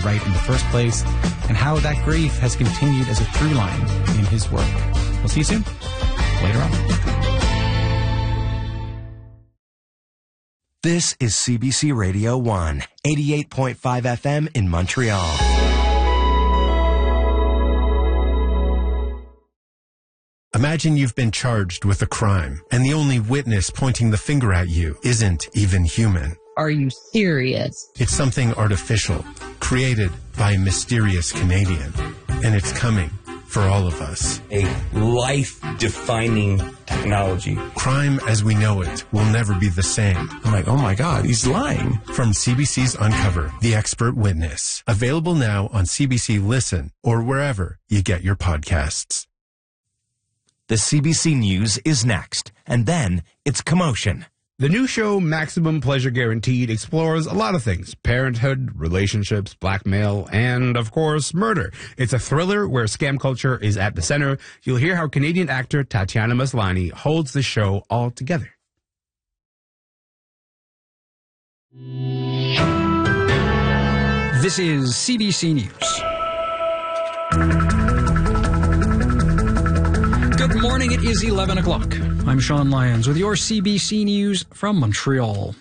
write in the first place, and how that grief has continued as a through line in his work. We'll see you soon. Later on. This is CBC Radio 1, 88.5 FM in Montreal. Imagine you've been charged with a crime, and the only witness pointing the finger at you isn't even human. Are you serious? It's something artificial, created by a mysterious Canadian, and it's coming for all of us. A life-defining technology. Crime as we know it will never be the same. I'm like, oh my God, he's lying. From CBC's Uncover, The Expert Witness. Available now on CBC Listen or wherever you get your podcasts. The CBC News is next, and then it's Commotion. The new show, Maximum Pleasure Guaranteed, explores a lot of things. Parenthood, relationships, blackmail, and, of course, murder. It's a thriller where scam culture is at the center. You'll hear how Canadian actor Tatiana Maslany holds the show all together. This is CBC News. Good morning, it is 11 o'clock. I'm Sean Lyons with your CBC News from Montreal.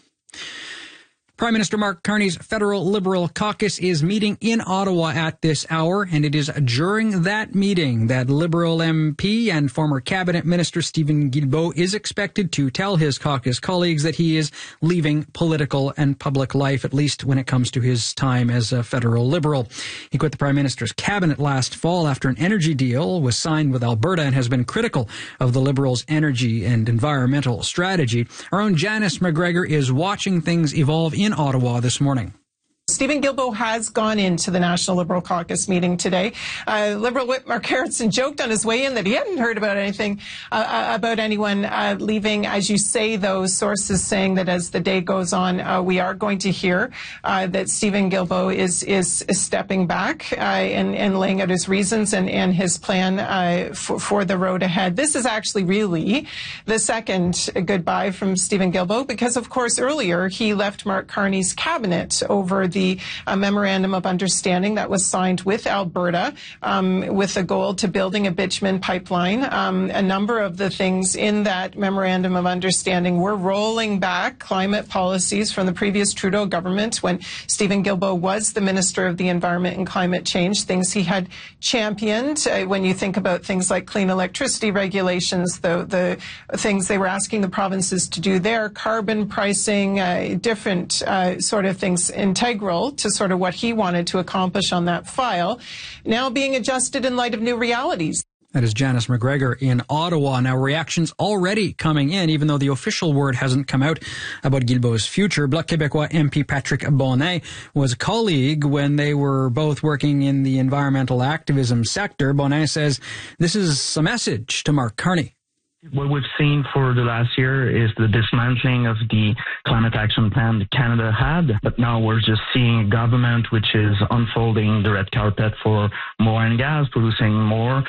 Prime Minister Mark Carney's Federal Liberal Caucus is meeting in Ottawa at this hour, and it is during that meeting that Liberal MP and former Cabinet Minister Stephen Guilbeault is expected to tell his caucus colleagues that he is leaving political and public life, at least when it comes to his time as a federal Liberal. He quit the Prime Minister's cabinet last fall after an energy deal was signed with Alberta and has been critical of the Liberals' energy and environmental strategy. Our own Janice McGregor is watching things evolve in Ottawa this morning. Stephen Guilbeault has gone into the National Liberal Caucus meeting today. Liberal Whip Mark Harrison joked on his way in that he hadn't heard about anything about anyone leaving. As you say, those sources saying that as the day goes on, we are going to hear that Stephen Guilbeault is stepping back and laying out his reasons and his plan for the road ahead. This is actually really the second goodbye from Stephen Guilbeault because, of course, earlier he left Mark Carney's cabinet over the memorandum of understanding that was signed with Alberta with the goal to building a bitumen pipeline. A number of the things in that memorandum of understanding were rolling back climate policies from the previous Trudeau government when Stephen Guilbeault was the Minister of the Environment and Climate Change, things he had championed. When you think about things like clean electricity regulations, the things they were asking the provinces to do there, carbon pricing, different sort of things integral to sort of what he wanted to accomplish on that file, now being adjusted in light of new realities. That is Janice McGregor in Ottawa. Now, reactions already coming in, even though the official word hasn't come out about Guilbeault's future. Bloc Québécois MP Patrick Bonnet was a colleague when they were both working in the environmental activism sector. Bonnet says this is a message to Mark Carney. What we've seen for the last year is the dismantling of the climate action plan that Canada had, but now we're just seeing a government which is unfolding the red carpet for more oil and gas, producing more,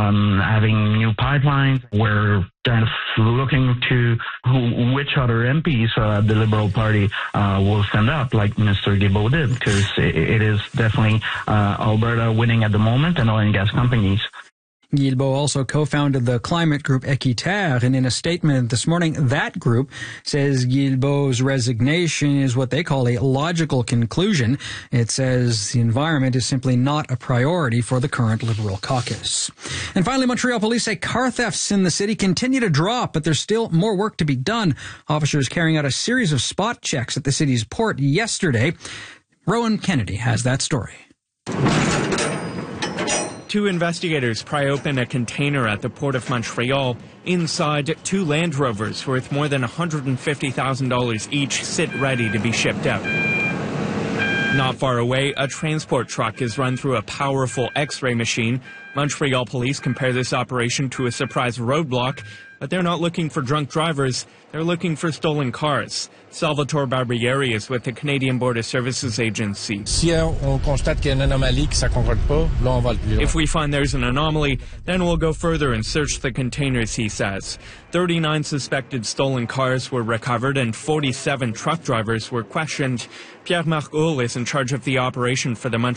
having new pipelines. We're kind of looking to which other MPs the Liberal Party will stand up, like Mr. Guilbeault did, because it is definitely Alberta winning at the moment and oil and gas companies. Guilbeault also co-founded the climate group Équiterre, and in a statement this morning, that group says Guilbeault's resignation is what they call a logical conclusion. It says the environment is simply not a priority for the current Liberal caucus. And finally, Montreal police say car thefts in the city continue to drop, but there's still more work to be done. Officers carrying out a series of spot checks at the city's port yesterday. Rowan Kennedy has that story. Two investigators pry open a container at the Port of Montreal. Inside, two Land Rovers worth more than $150,000 each sit ready to be shipped out. Not far away, a transport truck is run through a powerful X-ray machine. Montreal police compare this operation to a surprise roadblock, but they're not looking for drunk drivers. They're looking for stolen cars. Salvatore Barbieri is with the Canadian Border Services Agency. If we find there's an anomaly, then we'll go further and search the containers, he says. 39 suspected stolen cars were recovered and 47 truck drivers were questioned. Pierre-Marc Hull is in charge of the operation for the Montreal